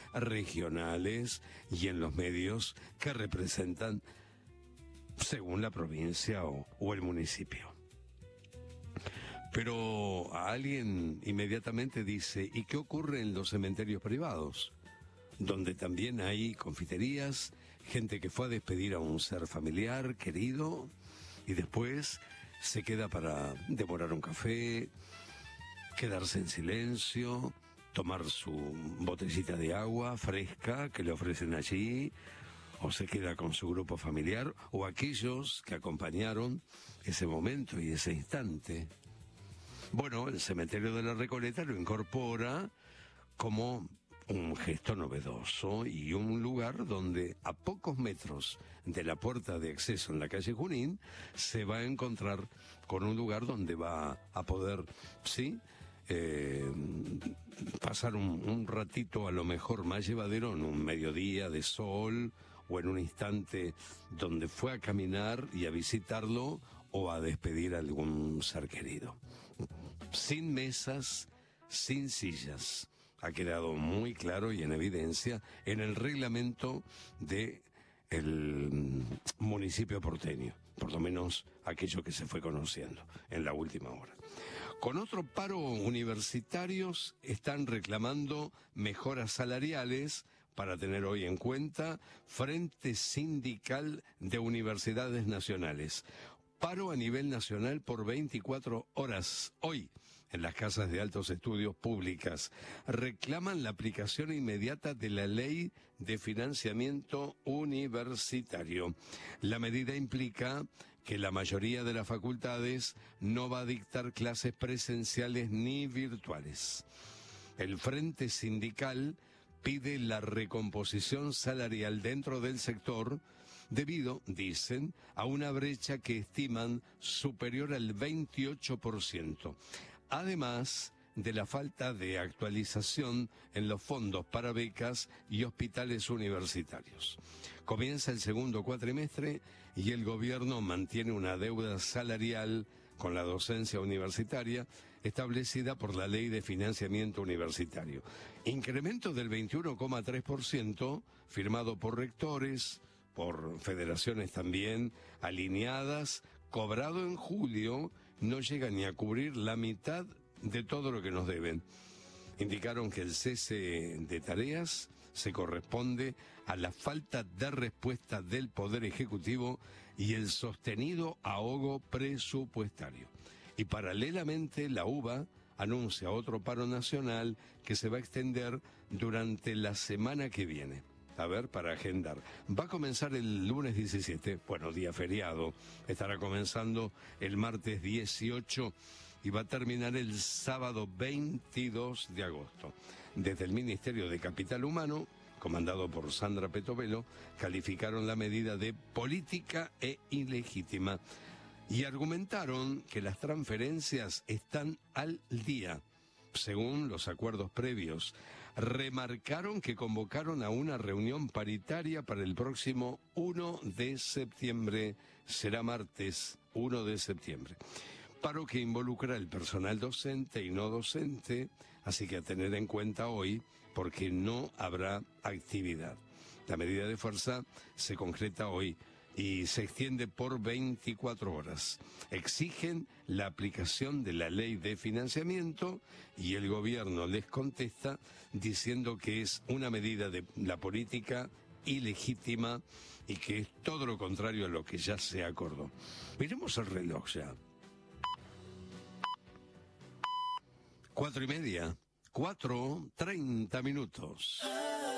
regionales y en los medios que representan según la provincia o el municipio. Pero a alguien inmediatamente dice, ¿y qué ocurre en los cementerios privados? Donde también hay confiterías, gente que fue a despedir a un ser familiar, querido, y después se queda para devorar un café, quedarse en silencio, tomar su botellita de agua fresca que le ofrecen allí, o se queda con su grupo familiar, o aquellos que acompañaron ese momento y ese instante. Bueno, el cementerio de la Recoleta lo incorpora como un gesto novedoso y un lugar donde a pocos metros de la puerta de acceso en la calle Junín se va a encontrar con un lugar donde va a poder, sí, pasar un ratito a lo mejor más llevadero en un mediodía de sol o en un instante donde fue a caminar y a visitarlo o a despedir a algún ser querido. Sin mesas, sin sillas. Ha quedado muy claro y en evidencia en el reglamento del municipio porteño, por lo menos aquello que se fue conociendo en la última hora. Con otro paro, universitarios están reclamando mejoras salariales para tener hoy en cuenta Frente Sindical de Universidades Nacionales. Paro a nivel nacional por 24 horas hoy en las casas de altos estudios públicas. Reclaman la aplicación inmediata de la ley de financiamiento universitario. La medida implica que la mayoría de las facultades no va a dictar clases presenciales ni virtuales. El Frente Sindical pide la recomposición salarial dentro del sector debido, dicen, a una brecha que estiman superior al 28%. Además de la falta de actualización en los fondos para becas y hospitales universitarios. Comienza el segundo cuatrimestre y el gobierno mantiene una deuda salarial con la docencia universitaria establecida por la Ley de Financiamiento Universitario. Incremento del 21,3% firmado por rectores, por federaciones también alineadas, cobrado en julio, no llega ni a cubrir la mitad de todo lo que nos deben. Indicaron que el cese de tareas se corresponde a la falta de respuesta del Poder Ejecutivo y el sostenido ahogo presupuestario. Y paralelamente la UBA anuncia otro paro nacional que se va a extender durante la semana que viene. A ver, para agendar. Va a comenzar el lunes 17, bueno, día feriado. Estará comenzando el martes 18 y va a terminar el sábado 22 de agosto. Desde el Ministerio de Capital Humano, comandado por Sandra Petovelo, calificaron la medida de política e ilegítima y argumentaron que las transferencias están al día, según los acuerdos previos. Remarcaron que convocaron a una reunión paritaria para el próximo 1 de septiembre. Será martes 1 de septiembre. Paro que involucra el personal docente y no docente, así que a tener en cuenta hoy, porque no habrá actividad. La medida de fuerza se concreta hoy y se extiende por 24 horas. Exigen la aplicación de la ley de financiamiento y el gobierno les contesta diciendo que es una medida de la política ilegítima y que es todo lo contrario a lo que ya se acordó. Miremos el reloj ya. 4:30, 4:30 minutos.